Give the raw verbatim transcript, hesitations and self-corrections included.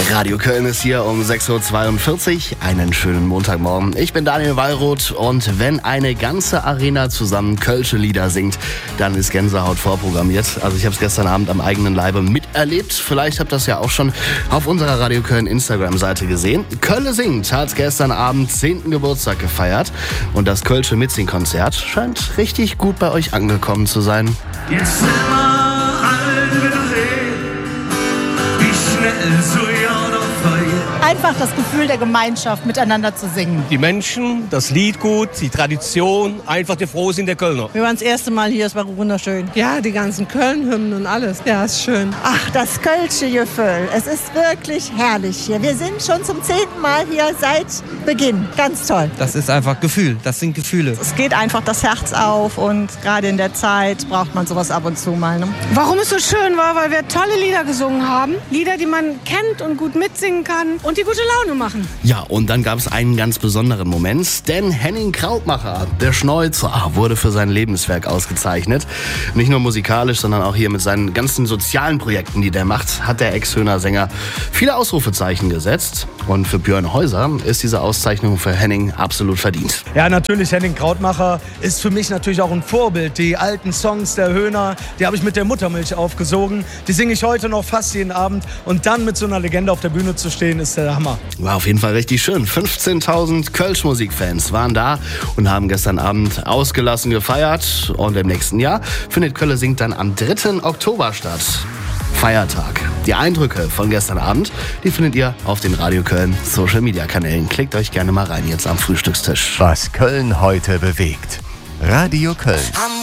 Radio Köln ist hier um sechs Uhr zweiundvierzig. Einen schönen Montagmorgen. Ich bin Daniel Wallroth und wenn eine ganze Arena zusammen kölsche Lieder singt, dann ist Gänsehaut vorprogrammiert. Also ich habe es gestern Abend am eigenen Leibe miterlebt. Vielleicht habt ihr das ja auch schon auf unserer Radio Köln Instagram-Seite gesehen. Kölle singt hat gestern Abend zehnten Geburtstag gefeiert und das kölsche Mitsing-Konzert scheint richtig gut bei euch angekommen zu sein. Jetzt immer alt wieder sehen, wie schnell so Jahr noch vergeht. Einfach das Gefühl der Gemeinschaft, miteinander zu singen. Die Menschen, das Lied gut, die Tradition, einfach der Frohsinn der Kölner. Wir waren das erste Mal hier, es war wunderschön. Ja, die ganzen Köln-Hymnen und alles. Ja, ist schön. Ach, das kölsche Gefühl. Es ist wirklich herrlich hier. Wir sind schon zum zehnten Mal hier seit Beginn. Ganz toll. Das ist einfach Gefühl. Das sind Gefühle. Es geht einfach das Herz auf und gerade in der Zeit braucht man sowas ab und zu mal. Ne? Warum es so schön war, weil wir tolle Lieder gesungen haben. Lieder, die man kennt und gut mitsingen kann und die gute Laune machen. Ja, und dann gab es einen ganz besonderen Moment, denn Henning Krautmacher, der Schneuzer, wurde für sein Lebenswerk ausgezeichnet. Nicht nur musikalisch, sondern auch hier mit seinen ganzen sozialen Projekten, die der macht, hat der Ex-Höhner Sänger viele Ausrufezeichen gesetzt. Und für Björn Häuser ist diese Auszeichnung für Henning absolut verdient. Ja, natürlich, Henning Krautmacher ist für mich natürlich auch ein Vorbild. Die alten Songs der Höhner, die habe ich mit der Muttermilch aufgesogen. Die singe ich heute noch fast jeden Abend. Und dann mit so einer Legende auf der Bühne zu stehen, ist der Hammer. War auf jeden Fall richtig schön. fünfzehntausend Kölsch-Musikfans waren da und haben gestern Abend ausgelassen gefeiert. Und im nächsten Jahr findet Kölle singt dann am dritten Oktober statt. Feiertag. Die Eindrücke von gestern Abend, die findet ihr auf den Radio Köln Social Media Kanälen. Klickt euch gerne mal rein jetzt am Frühstückstisch. Was Köln heute bewegt. Radio Köln.